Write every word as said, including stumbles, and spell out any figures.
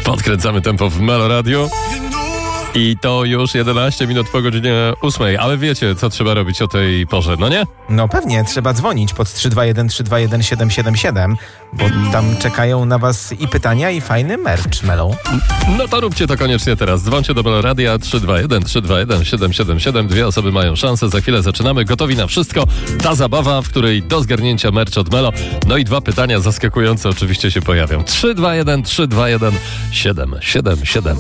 Podkręcamy tempo w Melo Radio. I to już jedenaście minut po godzinie ósmej. Ale wiecie, co trzeba robić o tej porze, no nie? No pewnie, trzeba dzwonić pod trzy dwa jeden trzy dwa jeden siedem siedem siedem, bo tam czekają na was i pytania, i fajny merch, Melo. No to róbcie to koniecznie teraz. Dzwońcie do Melo Radia trzy dwa jeden trzy dwa jeden siedem siedem siedem. Dwie osoby mają szansę. Za chwilę zaczynamy. Gotowi na wszystko. Ta zabawa, w której do zgarnięcia merch od Melo. No i dwa pytania zaskakujące oczywiście się pojawią. trzy dwa jeden trzy dwa jeden siedem siedem siedem.